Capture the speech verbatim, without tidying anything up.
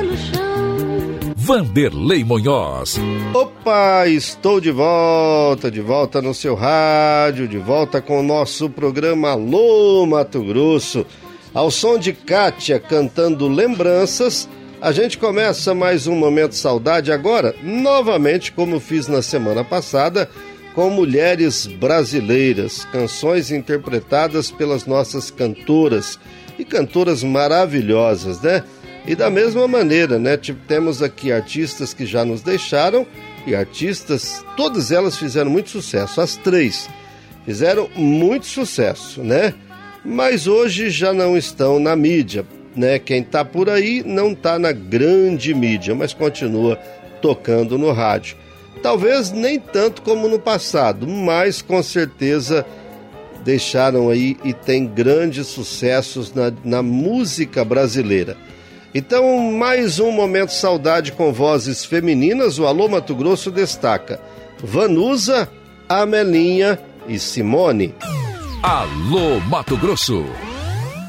no chão. Vanderlei Monhos. Opa, estou de volta, de volta no seu rádio, de volta com o nosso programa Alô Mato Grosso. Ao som de Kátia cantando Lembranças, a gente começa mais um Momento Saudade agora, novamente como fiz na semana passada, com mulheres brasileiras, canções interpretadas pelas nossas cantoras, e cantoras maravilhosas, né? E da mesma maneira, né? Tipo, temos aqui artistas que já nos deixaram, e artistas, todas elas fizeram muito sucesso, as três fizeram muito sucesso, né? Mas hoje já não estão na mídia, né? Quem tá por aí não tá na grande mídia, mas continua tocando no rádio. Talvez nem tanto como no passado, mas com certeza deixaram aí e tem grandes sucessos na, na música brasileira. Então, mais um Momento Saudade com vozes femininas. O Alô Mato Grosso destaca Vanusa, Amelinha e Simone. Alô Mato Grosso.